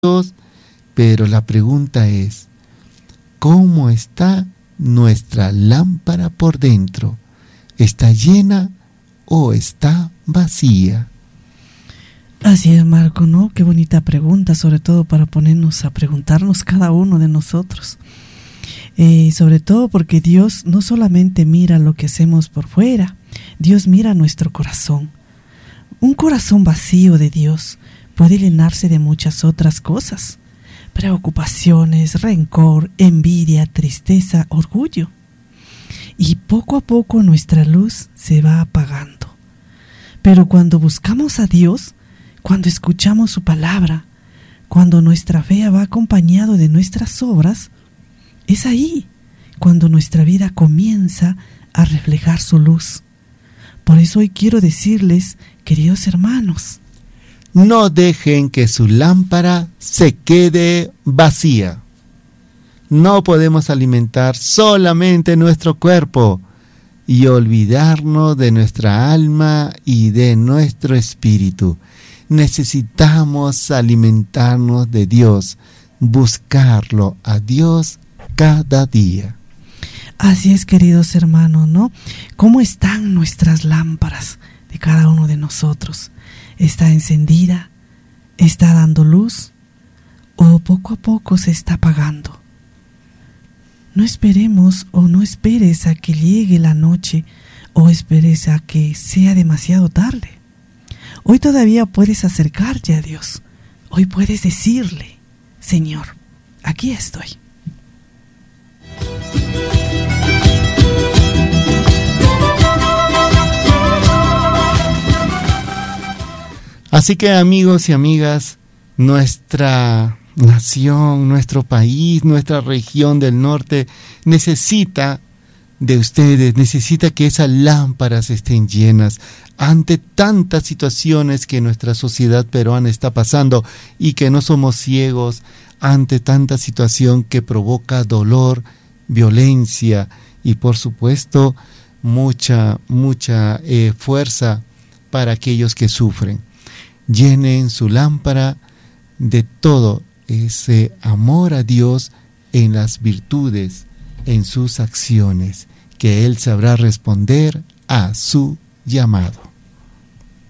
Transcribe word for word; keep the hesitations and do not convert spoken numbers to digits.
Dios, pero la pregunta es, ¿cómo está nuestra lámpara por dentro? ¿Está llena o está vacía? Así es, Marco, ¿no? Qué bonita pregunta, sobre todo para ponernos a preguntarnos cada uno de nosotros. Eh, sobre todo porque Dios no solamente mira lo que hacemos por fuera, Dios mira nuestro corazón. Un corazón vacío de Dios puede llenarse de muchas otras cosas: preocupaciones, rencor, envidia, tristeza, orgullo. Y poco a poco nuestra luz se va apagando. Pero cuando buscamos a Dios, cuando escuchamos su palabra, cuando nuestra fe va acompañado de nuestras obras, es ahí cuando nuestra vida comienza a reflejar su luz. Por eso hoy quiero decirles, queridos hermanos, no dejen que su lámpara se quede vacía. No podemos alimentar solamente nuestro cuerpo y olvidarnos de nuestra alma y de nuestro espíritu. Necesitamos alimentarnos de Dios, buscarlo a Dios cada día. Así es, queridos hermanos, ¿no? ¿Cómo están nuestras lámparas de cada uno de nosotros? ¿Está encendida? ¿Está dando luz? ¿O poco a poco se está apagando? No esperemos o no esperes a que llegue la noche o esperes a que sea demasiado tarde. Hoy todavía puedes acercarte a Dios. Hoy puedes decirle, Señor, aquí estoy. Así que, amigos y amigas, nuestra nación, nuestro país, nuestra región del norte necesita de ustedes, necesita que esas lámparas estén llenas ante tantas situaciones que nuestra sociedad peruana está pasando y que no somos ciegos ante tanta situación que provoca dolor, violencia y por supuesto mucha, mucha eh, fuerza para aquellos que sufren. Llenen su lámpara de todo ese amor a Dios en las virtudes, en sus acciones, que Él sabrá responder a su llamado.